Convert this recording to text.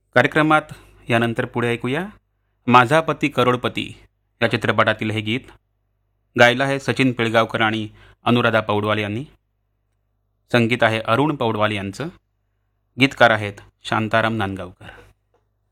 कार्यक्रमात यानंतर पुढे ऐकूया माझा पती करोडपती या चित्रपटातील हे गीत. गायला आहे सचिन पिळगावकर आणि अनुराधा पौडवाल यांनी. संगीत आहे अरुण पौडवाल यांचं. गीतकार आहेत शांताराम नांदगावकर.